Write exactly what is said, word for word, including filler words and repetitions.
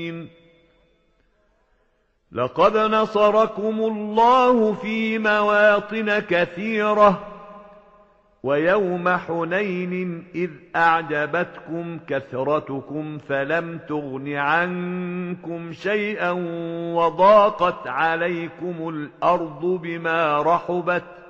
لقد نصركم الله في مواطن كثيرة ويوم حنين إذ أعجبتكم كثرتكم فلم تغن عنكم شيئا وضاقت عليكم الأرض بما رحبت